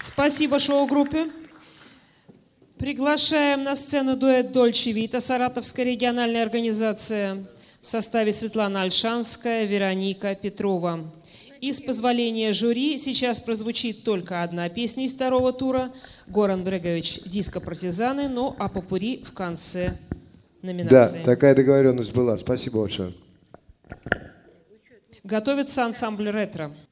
Спасибо шоу-группе. Приглашаем на сцену дуэт «Дольче Вита», Саратовская региональная организация, в составе Светлана Ольшанская, Вероника Петрова. И с позволения жюри сейчас прозвучит только одна песня из второго тура. Горан Брегович «Диско партизаны», но а попурри в конце номинации. Да, такая договоренность была. Спасибо большое. Готовится ансамбль «Ретро».